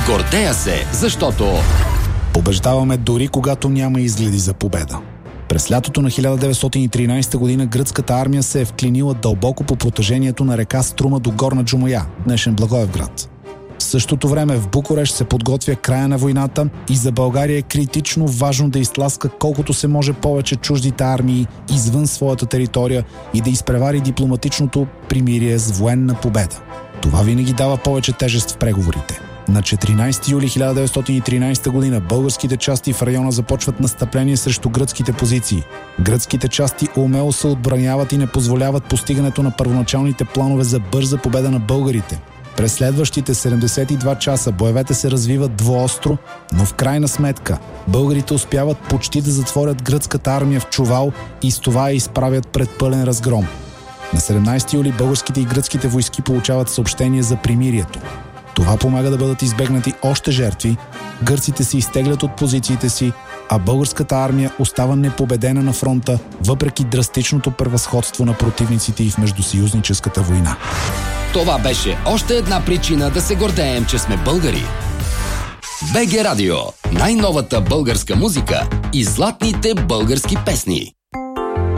Гордея се, защото побеждаваме дори когато няма изгледи за победа. През лятото на 1913 година гръцката армия се е вклинила дълбоко по протежението на река Струма до Горна Джумая, днешен Благоевград. В същото време в Букурещ се подготвя края на войната и за България е критично важно да изтласка колкото се може повече чуждите армии извън своята територия и да изпревари дипломатичното примирие с военна победа. Това винаги дава повече тежест в преговорите. На 14 юли 1913 година българските части в района започват настъпление срещу гръцките позиции. Гръцките части умело се отбраняват и не позволяват постигането на първоначалните планове за бърза победа на българите. През следващите 72 часа боевете се развиват двуостро, но в крайна сметка българите успяват почти да затворят гръцката армия в чувал и с това я изправят пред пълен разгром. На 17 юли българските и гръцките войски получават съобщение за примирието. Това помага да бъдат избегнати още жертви, гърците се изтеглят от позициите си, а българската армия остава непобедена на фронта, въпреки драстичното превъзходство на противниците и в междусъюзническата война. това беше още една причина да се гордеем, че сме българи. БГ Радио. Най-новата българска музика и златните български песни.